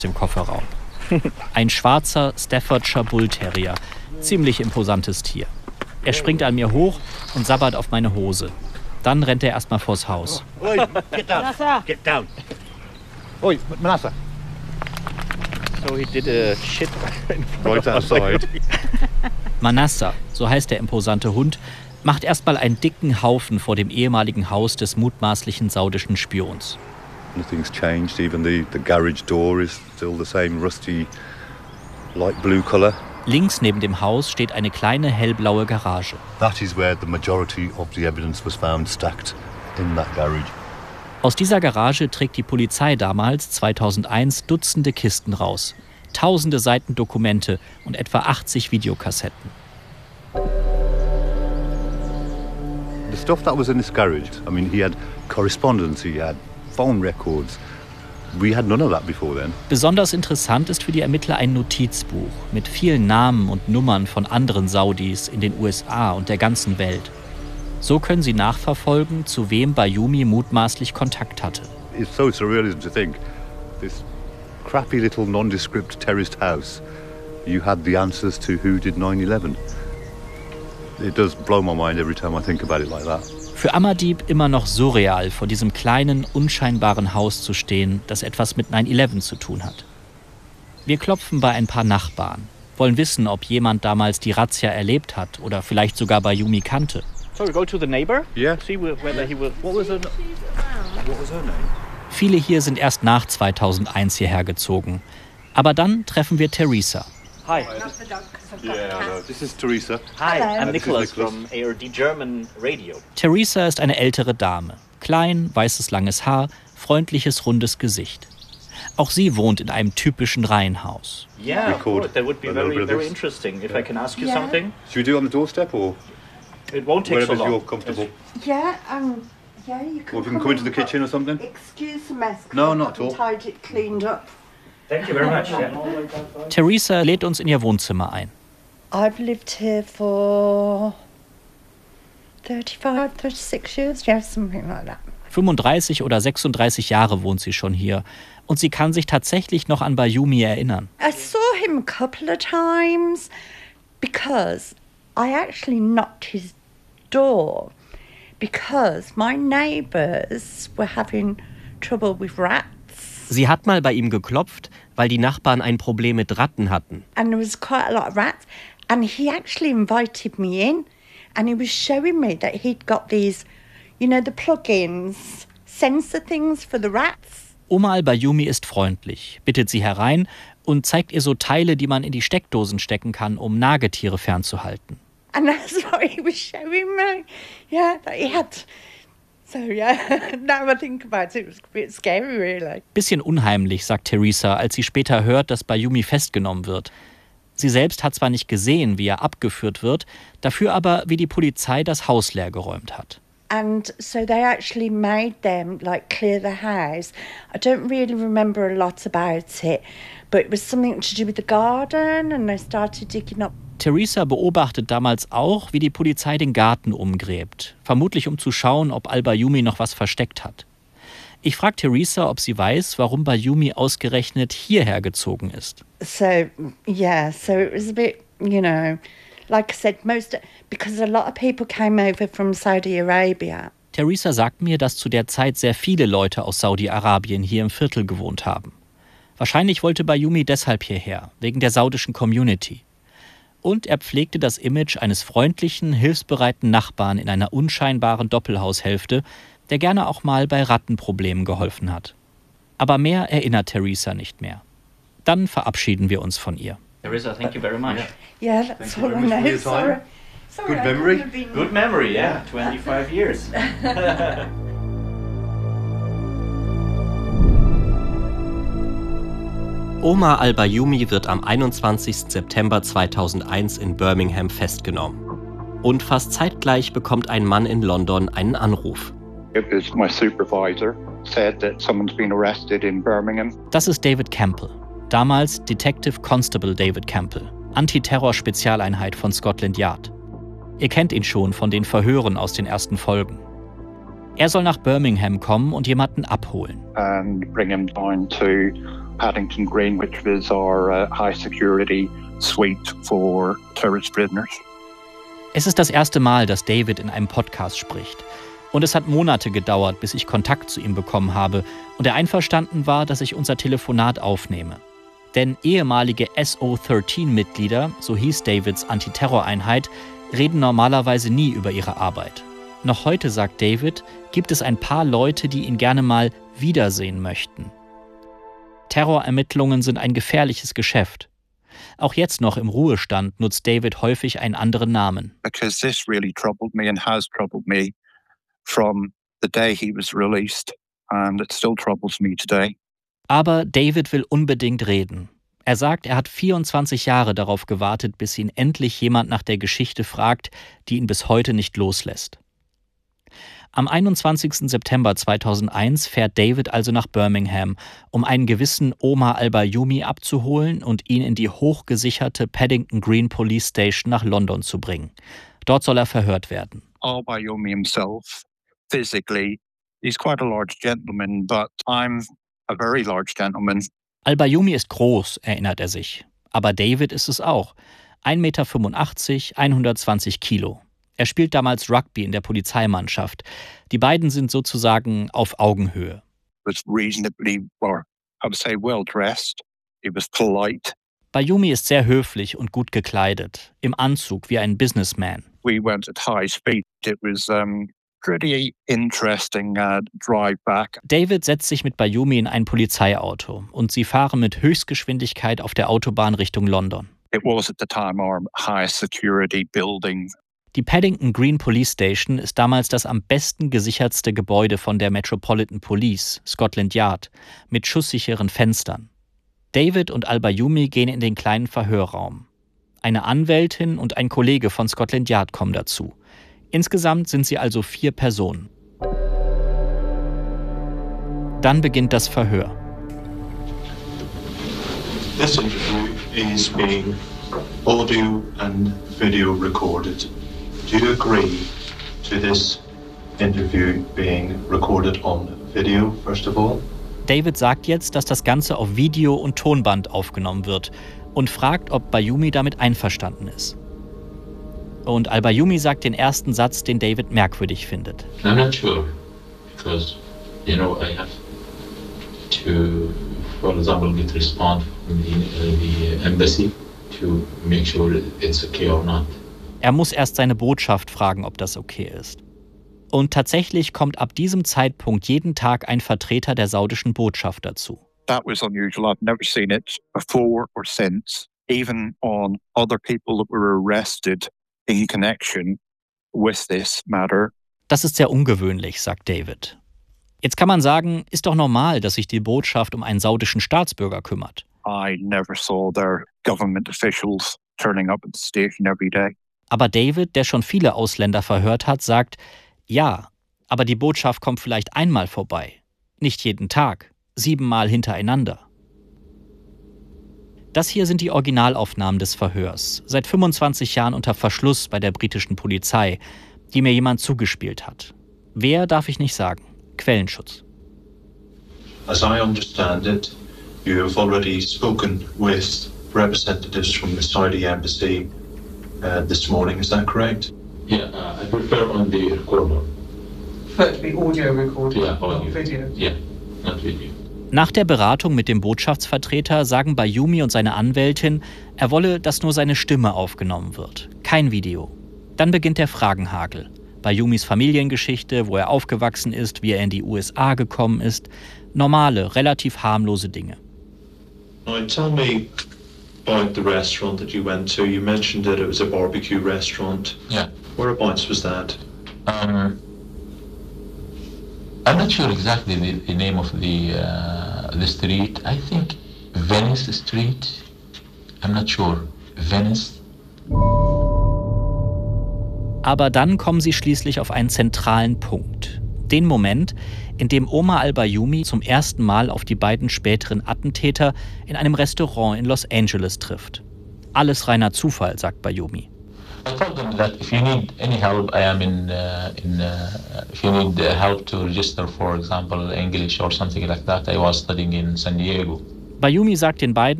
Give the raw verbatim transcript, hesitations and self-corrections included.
dem Kofferraum. Ein schwarzer Staffordshire Bull Terrier. Ziemlich imposantes Tier. Er springt an mir hoch und sabbert auf meine Hose. Dann rennt er erstmal vors Haus. Oi, get down. Get down. Oi, Manasseh. So he did a shit right outside. Manasseh, so heißt der imposante Hund, macht erstmal einen dicken Haufen vor dem ehemaligen Haus des mutmaßlichen saudischen Spions. Nothing's changed. Even the, the garage door is still the same rusty light blue color. Links neben dem Haus steht eine kleine hellblaue Garage. That is where the majority of the evidence was found stacked in that garage. Aus dieser Garage trägt die Polizei damals, zweitausendeins, Dutzende Kisten raus. Tausende Seiten Dokumente und etwa achtzig Videokassetten. The stuff that was in this garage, I mean, he had correspondence, he had phone records. We had none of that before then. Besonders interessant ist für die Ermittler ein Notizbuch mit vielen Namen und Nummern von anderen Saudis in den U S A und der ganzen Welt. So können sie nachverfolgen, zu wem Bayoumi mutmaßlich Kontakt hatte. It's so surreal to think this crappy little nondescript terraced house. You had the answers to who did nine eleven. It does blow my mind every time I think about it like that. Für Amadib immer noch surreal, vor diesem kleinen, unscheinbaren Haus zu stehen, das etwas mit nine eleven zu tun hat. Wir klopfen bei ein paar Nachbarn, wollen wissen, ob jemand damals die Razzia erlebt hat oder vielleicht sogar Bayoumi kannte. So we go to the neighbor? Yeah. See whether he will. What was her, what was her name? Viele hier sind erst nach zweitausendeins hierher gezogen. Aber dann treffen wir Teresa. Hi. Yeah, no, this is Teresa. Hi, I'm This is Nicholas Nicholas. from A R D German Radio. Teresa ist eine ältere Dame. Klein, weißes langes Haar, freundliches rundes Gesicht. Auch sie wohnt in einem typischen Reihenhaus. Yeah, of Record course. That would be a little very, bit of very this. interesting. If I can ask you Yeah. something, Should we do it on the doorstep or it won't take so wherever long. you're comfortable? Yeah, um, yeah, you can. Or if we can come into the kitchen or something? Excuse the mess. 'cause No, I not at haven't all. tied it cleaned up. Thank you very much. Yeah. Teresa lädt uns in ihr Wohnzimmer ein. I've lived here for thirty-five, thirty-six years, yeah, something like that. fünfunddreißig oder sechsunddreißig Jahre wohnt sie schon hier. Und sie kann sich tatsächlich noch an Bayoumi erinnern. I saw him a couple of times because I actually knocked his door because my neighbours were having trouble with rats. Sie hat mal bei ihm geklopft, weil die Nachbarn ein Problem mit Ratten hatten. And there was quite a lot of rats. And he actually invited me in and he was showing me that he'd got these, you know, the plugins, sensor things for the rats. Oma al-Bayoumi ist freundlich, bittet sie herein und zeigt ihr so Teile, die man in die Steckdosen stecken kann, um Nagetiere fernzuhalten. And that's what he was showing me. Yeah, that he had. So, yeah, now I think about it, it was a bit scary, really. Bisschen unheimlich, sagt Teresa, als sie später hört, dass Bayoumi festgenommen wird. Sie selbst hat zwar nicht gesehen, wie er abgeführt wird, dafür aber, wie die Polizei das Haus leergeräumt hat. And so they actually made them, like, clear the house. I don't really remember a lot about it, but it was something to do with the garden and they started digging up. Teresa beobachtet damals auch, wie die Polizei den Garten umgräbt, vermutlich um zu schauen, ob al-Bayoumi noch was versteckt hat. Ich frage Teresa, ob sie weiß, warum Bayoumi ausgerechnet hierher gezogen ist. So, yeah, so it was a bit, you know, like I said, most, because a lot of people came over from Saudi Arabia. Teresa sagt mir, dass zu der Zeit sehr viele Leute aus Saudi-Arabien hier im Viertel gewohnt haben. Wahrscheinlich wollte Bayoumi deshalb hierher, wegen der saudischen Community. Und er pflegte das Image eines freundlichen, hilfsbereiten Nachbarn in einer unscheinbaren Doppelhaushälfte, der gerne auch mal bei Rattenproblemen geholfen hat. Aber mehr erinnert Teresa nicht mehr. Dann verabschieden wir uns von ihr. Teresa, thank you very much. Yeah, that's Thank you all I very much for know. your Sorry. time. Sorry, Good I memory. couldn't have been- Good memory, yeah. twenty-five years. Omar al-Bayoumi wird am einundzwanzigsten September zweitausendeins in Birmingham festgenommen. Und fast zeitgleich bekommt ein Mann in London einen Anruf. It was my supervisor said that someone's been arrested in Birmingham. Das ist David Campbell, damals Detective Constable David Campbell, Antiterror-Spezialeinheit von Scotland Yard. Ihr kennt ihn schon von den Verhören aus den ersten Folgen. Er soll nach Birmingham kommen und jemanden abholen. And bring him down to Paddington Green, which is our uh, high security suite for terrorist prisoners. Es ist das erste Mal, dass David in einem Podcast spricht. Und es hat Monate gedauert, bis ich Kontakt zu ihm bekommen habe und er einverstanden war, dass ich unser Telefonat aufnehme. Denn ehemalige S O dreizehn-Mitglieder, so hieß Davids Antiterroreinheit, reden normalerweise nie über ihre Arbeit. Noch heute, sagt David, gibt es ein paar Leute, die ihn gerne mal wiedersehen möchten. Terrorermittlungen sind ein gefährliches Geschäft. Auch jetzt noch im Ruhestand nutzt David häufig einen anderen Namen. Because this really troubled me and has troubled me from the day he was released, and it still troubles me today. Aber David will unbedingt reden. Er sagt, er hat vierundzwanzig Jahre darauf gewartet, bis ihn endlich jemand nach der Geschichte fragt, die ihn bis heute nicht loslässt. Am einundzwanzigsten September zweitausendeins fährt David also nach Birmingham, um einen gewissen Omar al-Bayoumi abzuholen und ihn in die hochgesicherte Paddington Green Police Station nach London zu bringen. Dort soll er verhört werden. Al-Bayoumi himself, physically, he's quite a large gentleman, but I'm a very large gentleman. Al-Bayoumi ist groß, erinnert er sich. Aber David ist es auch. ein Meter fünfundachtzig, hundertzwanzig Kilo. Er spielt damals Rugby in der Polizeimannschaft. Die beiden sind sozusagen auf Augenhöhe. Was reasonably, or I would say well dressed. He was polite. Bayoumi ist sehr höflich und gut gekleidet, im Anzug wie ein Businessman. We went at high speed. It was um, pretty interesting uh, drive back. David setzt sich mit Bayoumi in ein Polizeiauto und sie fahren mit Höchstgeschwindigkeit auf der Autobahn Richtung London. It was at the time our highest security building. Die Paddington Green Police Station ist damals das am besten gesichertste Gebäude von der Metropolitan Police, Scotland Yard, mit schusssicheren Fenstern. David und al-Bayoumi gehen in den kleinen Verhörraum. Eine Anwältin und ein Kollege von Scotland Yard kommen dazu. Insgesamt sind sie also vier Personen. Dann beginnt das Verhör. This interview is being audio and video recorded. Do you agree to this interview being recorded on video, first of all? David sagt jetzt, dass das Ganze auf Video- und Tonband aufgenommen wird und fragt, ob Bayoumi damit einverstanden ist. Und al-Bayoumi sagt den ersten Satz, den David merkwürdig findet. I'm not sure, because, you know, I have to, for example, get response from the, uh, the embassy to make sure it's okay or not. Er muss erst seine Botschaft fragen, ob das okay ist. Und tatsächlich kommt ab diesem Zeitpunkt jeden Tag ein Vertreter der saudischen Botschaft dazu. That was unusual. I've never seen it before or since, even on other people that were arrested in connection with this matter. Das ist sehr ungewöhnlich, sagt David. Jetzt kann man sagen, ist doch normal, dass sich die Botschaft um einen saudischen Staatsbürger kümmert. I never saw their government officials turning up at the station every day. Aber David, der schon viele Ausländer verhört hat, sagt, ja, aber die Botschaft kommt vielleicht einmal vorbei. Nicht jeden Tag, siebenmal hintereinander. Das hier sind die Originalaufnahmen des Verhörs, seit fünfundzwanzig Jahren unter Verschluss bei der britischen Polizei, die mir jemand zugespielt hat. Wer, darf ich nicht sagen. Quellenschutz. As I understand it, you have already spoken with representatives from the Saudi embassy uh, this morning, is that correct? Yeah, uh, I prefer on the recorder. But the audio recording, Yeah, audio. not video. Yeah, not video. Nach der Beratung mit dem Botschaftsvertreter sagen Bayoumi und seine Anwältin, er wolle, dass nur seine Stimme aufgenommen wird, kein Video. Dann beginnt der Fragenhagel. Bayoumis Familiengeschichte, wo er aufgewachsen ist, wie er in die U S A gekommen ist. Normale, relativ harmlose Dinge. Now tell me about the restaurant that you went to. You mentioned that it was a barbecue restaurant. Yeah. Whereabouts was that? Um, I'm not sure exactly the, the name of the uh, the street. I think Venice Street. I'm not sure. Venice. Aber dann kommen sie schließlich auf einen zentralen Punkt. Den Moment, in dem Omar al-Bayoumi zum ersten Mal auf die beiden späteren Attentäter in einem Restaurant in Los Angeles trifft. Alles reiner Zufall, sagt Bayoumi. I told them that if you need any help, I am in. Uh, in uh, if you need help to register, for example, English or something like that, I was studying in San Diego. Bayoumi sagt den beiden,